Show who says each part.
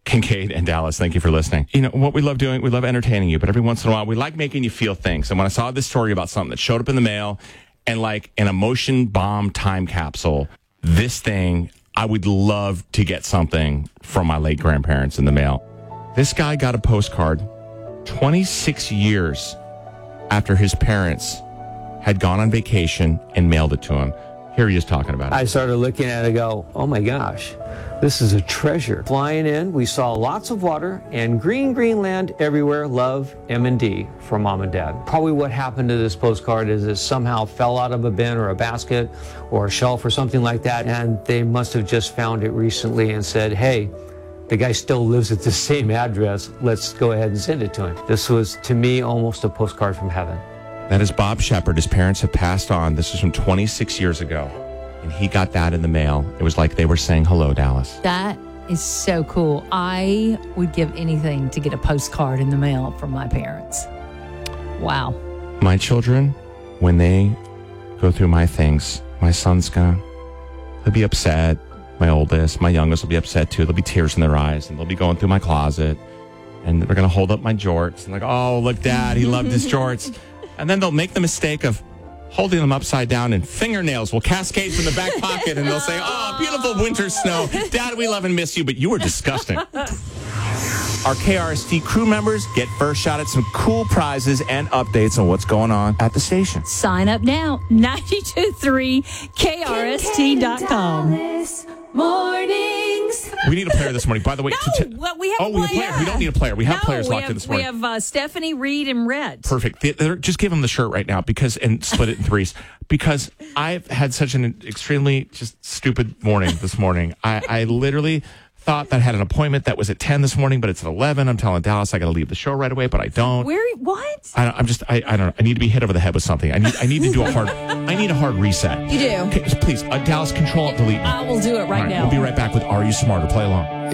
Speaker 1: Kincaid and Dallas, thank you for listening. You know, what we love doing, we love entertaining you, but every once in a while, we like making you feel things. And when I saw this story about something that showed up in the mail and like an emotion bomb time capsule, this thing, I would love to get something from my late grandparents in the mail. This guy got a postcard 26 years after his parents had gone on vacation and mailed it to him. Here he is talking about it.
Speaker 2: I started looking at it and go, oh my gosh, this is a treasure. Flying in, we saw lots of water and green land everywhere. Love, M&D from Mom and Dad. Probably what happened to this postcard is it somehow fell out of a bin or a basket or a shelf or something like that, and they must have just found it recently and said, hey, the guy still lives at the same address. Let's go ahead and send it to him. This was, to me, almost a postcard from heaven.
Speaker 1: That is Bob Shepard. His parents have passed on. This was from 26 years ago. And he got that in the mail. It was like they were saying hello, Dallas.
Speaker 3: That is so cool. I would give anything to get a postcard in the mail from my parents. Wow.
Speaker 1: My children, when they go through my things, my son's he'll be upset. My oldest, my youngest will be upset too. There'll be tears in their eyes and they'll be going through my closet and they're going to hold up my jorts and like, oh, look, Dad, he loved his jorts. And then they'll make the mistake of holding them upside down and fingernails will cascade from the back pocket and they'll say, oh, beautiful winter snow. Dad, we love and miss you, but you were disgusting. Our KRST crew members get first shot at some cool prizes and updates on what's going on at the station.
Speaker 3: Sign up now, 923krst.com.
Speaker 4: Mornings.
Speaker 1: We need a player this morning. By the way,
Speaker 3: we have a player.
Speaker 1: We don't need a player. We have players locked in this morning.
Speaker 3: We have Stephanie, Reed, and Red.
Speaker 1: Perfect. Just give them the shirt right now and split it in threes because I've had such an extremely just stupid morning this morning. I literally thought that I had an appointment that was at 10 this morning, but it's at 11. I'm telling Dallas I got to leave the show right away, but I don't.
Speaker 3: What?
Speaker 1: I don't know. I need to be hit over the head with something. I need to do a hard reset.
Speaker 3: You do.
Speaker 1: Okay, please, Dallas, control alt delete.
Speaker 3: I will do it right now.
Speaker 1: We'll be right back with Are You Smarter? Play along.